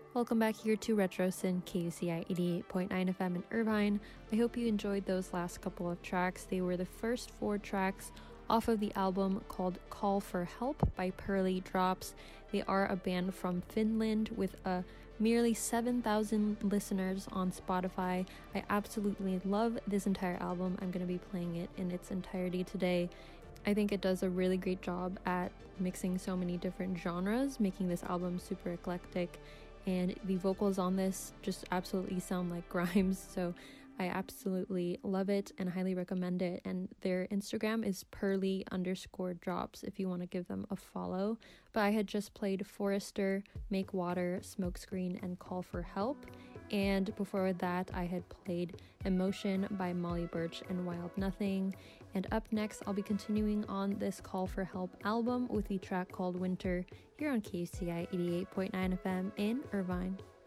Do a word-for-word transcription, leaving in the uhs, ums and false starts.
Welcome back here to RetroSyn K U C I eighty-eight point nine F M in Irvine. I hope you enjoyed those last couple of tracks. They were the first four tracks off of the album called Call for Help by Pearly Drops. They are a band from Finland with a merely seven thousand listeners on Spotify. I absolutely love this entire album. I'm going to be playing it in its entirety today. I think it does a really great job at mixing so many different genres, making this album super eclectic. And the vocals on this just absolutely sound like Grimes, so I absolutely love it and highly recommend it. And their Instagram is pearly underscore drops if you want to give them a follow. But I had just played Forrester, Make Water, Smokescreen, and Call for Help. And before that, I had played Emotion by Molly Birch and Wild Nothing. And up next, I'll be continuing on this Call for Help album with the track called Winter here on K U C I eighty-eight point nine F M in Irvine.